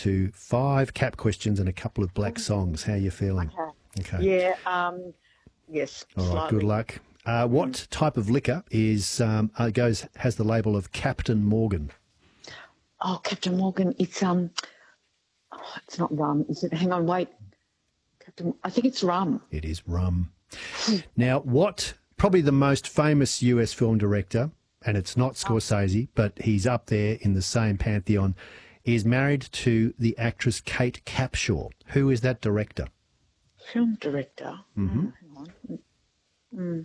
to 5 cap questions and a couple of black songs. How are you feeling? Okay. Yeah. Yes. All right. Slightly. Good luck. What type of liquor has the label of Captain Morgan? Oh, Captain Morgan. It's it's not rum, is it? Hang on, wait. I think it's rum. It is rum. Now, what probably the most famous US film director, and it's not Scorsese, but he's up there in the same pantheon, is married to the actress Kate Capshaw. Who is that director? Film director. Mm-hmm. Hang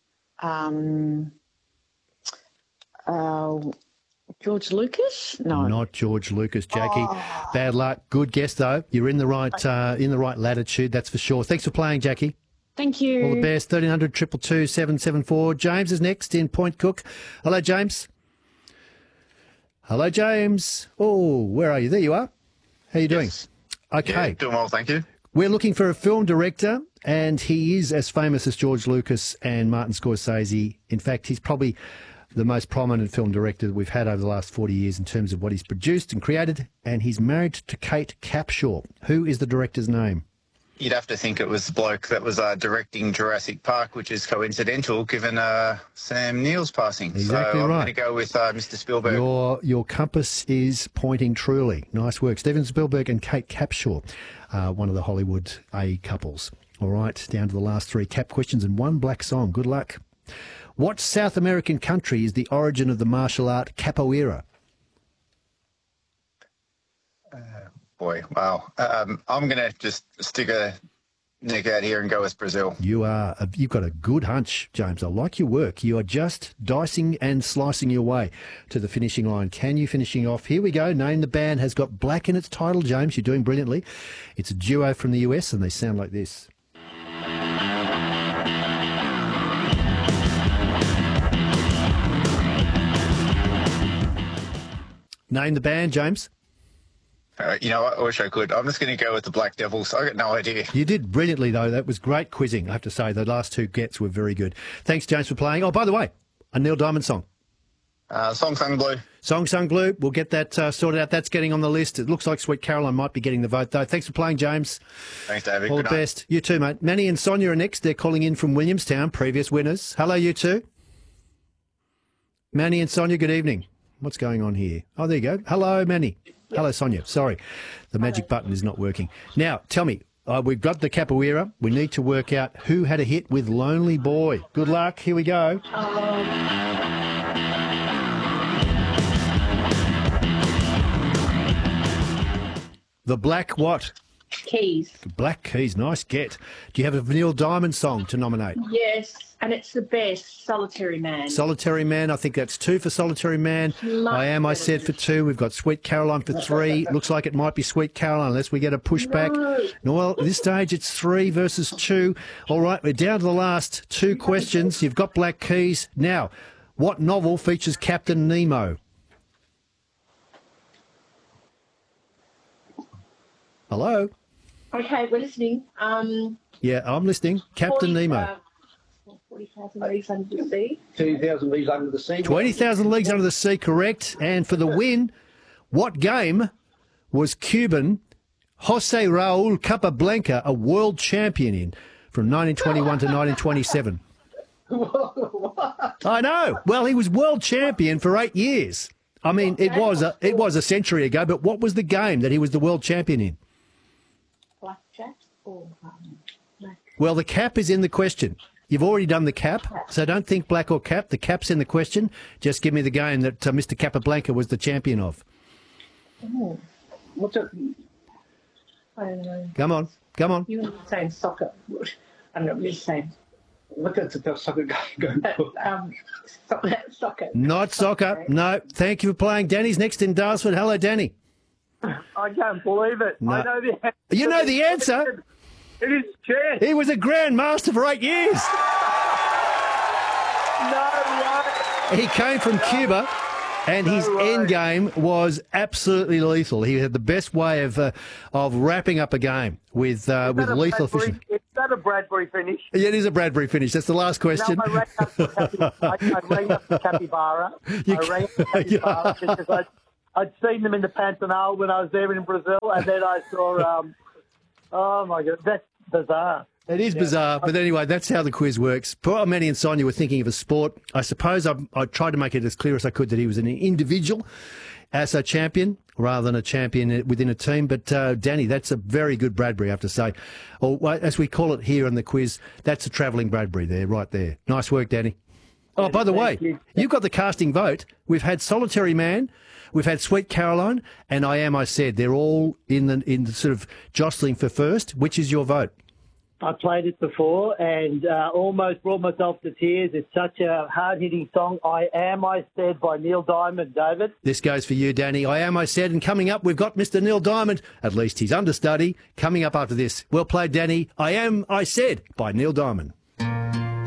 on. George Lucas? No. Not George Lucas, Jackie. Bad luck. Good guess, though. You're in the right latitude, that's for sure. Thanks for playing, Jackie. Thank you. All the best. 1300 222 774. James is next in Point Cook. Hello, James. Hello, James. Oh, where are you? There you are. How are you doing? Okay. Yeah, doing well, thank you. We're looking for a film director, and he is as famous as George Lucas and Martin Scorsese. In fact, he's probably the most prominent film director that we've had over the last 40 years in terms of what he's produced and created, and he's married to Kate Capshaw. Who is the director's name? You'd have to think it was the bloke that was directing Jurassic Park, which is coincidental given Sam Neill's passing. Exactly so I'm right. going to go with Mr. Spielberg. Your compass is pointing truly. Nice work. Steven Spielberg and Kate Capshaw, one of the Hollywood A couples. All right, down to the last 3 cap questions and 1 black song. Good luck. What South American country is the origin of the martial art capoeira? Boy, wow. I'm going to just stick a neck out here and go with Brazil. You've got a good hunch, James. I like your work. You are just dicing and slicing your way to the finishing line. Can you finishing off? Here we go. Name the Band has got black in its title, James. You're doing brilliantly. It's a duo from the US, and they sound like this. Name the band, James. You know what? I wish I could. I'm just going to go with the Black Devils. I got no idea. You did brilliantly, though. That was great quizzing, I have to say. The last 2 gets were very good. Thanks, James, for playing. Oh, by the way, a Neil Diamond song. Song Sung Blue. Song Sung Blue. We'll get that sorted out. That's getting on the list. It looks like Sweet Caroline might be getting the vote, though. Thanks for playing, James. Thanks, David. All Good the night. best. You too, mate. Manny and Sonia are next. They're calling in from Williamstown, previous winners. Hello, you two. Manny and Sonia, good evening. What's going on here? Oh, there you go. Hello, Manny. Hello, Sonia. Sorry, the magic button is not working. Now, tell me, we've got the capoeira. We need to work out who had a hit with Lonely Boy. Good luck. Here we go. The Black what? Keys. The Black Keys. Nice get. Do you have a Neil Diamond song to nominate? Yes, and it's the best, Solitary Man. Solitary Man, I think that's 2 for Solitary Man. I said for 2. We've got Sweet Caroline for 3. Looks like it might be Sweet Caroline unless we get a pushback. No, well, at this stage it's 3 versus 2. All right, we're down to the last 2 questions. You've got Black Keys. Now, what novel features Captain Nemo? Hello? Okay, we're listening. Yeah, I'm listening. Captain Nemo. 40,000 Leagues Under the Sea. 20,000 Leagues Under the Sea. 20,000 Leagues Under the Sea, correct. And for the win, what game was Cuban Jose Raul Capablanca a world champion in from 1921 to 1927? I know. Well, he was world champion for 8 years. I mean, it was a century ago, but what was the game that he was the world champion in? Blackjack or black? Well, the cap is in the question. You've already done the cap, so don't think black or cap. The cap's in the question. Just give me the game that Mr. Capablanca was the champion of. Oh. What's it? I don't know. Come on. You were saying soccer. I don't know what you're saying. What does the soccer go for? Soccer. Not soccer. No. Thank you for playing. Danny's next in Darsford. Hello, Danny. I can't believe it. No. I know the answer. You know the answer. It is chess. He was a Grand Master for 8 years. No way. He came from Cuba, and his end game was absolutely lethal. He had the best way of wrapping up a game with lethal fishing. Is that a Bradbury finish? Yeah, it is a Bradbury finish. That's the last question. No, I rang up the capybara. I rang up the capybara because I'd seen them in the Pantanal when I was there in Brazil, and then I saw. Oh my God, that's bizarre. It is bizarre, but anyway, that's how the quiz works. Poor Manny and Sonia were thinking of a sport. I suppose I tried to make it as clear as I could that he was an individual as a champion rather than a champion within a team. But Danny, that's a very good Bradbury, I have to say. Or as we call it here in the quiz, that's a travelling Bradbury there, right there. Nice work, Danny. Oh, by the way, you've got the casting vote. We've had Solitary Man, we've had Sweet Caroline, and I Said. They're all in the sort of jostling for first. Which is your vote? I played it before and almost brought myself to tears. It's such a hard-hitting song. I Said by Neil Diamond, David. This goes for you, Danny. I Said. And coming up, we've got Mr. Neil Diamond. At least he's understudy. Coming up after this. Well played, Danny. I Said by Neil Diamond.